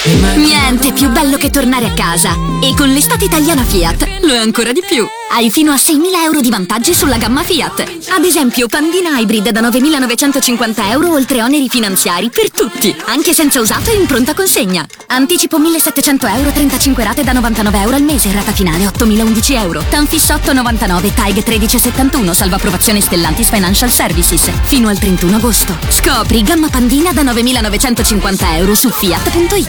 Niente più bello che tornare a casa. E con l'estate italiana Fiat lo è ancora di più. Hai fino a 6.000 euro di vantaggi sulla gamma Fiat. Ad esempio, Pandina Hybrid da 9.950 euro oltre oneri finanziari per tutti, anche senza usato e in pronta consegna. Anticipo 1.700 euro, 35 rate da 99 euro al mese, rata finale 8.011 euro. Tanfis 8,99, TAG 13,71, salvo approvazione Stellantis Financial Services. Fino al 31 agosto. Scopri gamma Pandina da 9.950 euro su Fiat.it.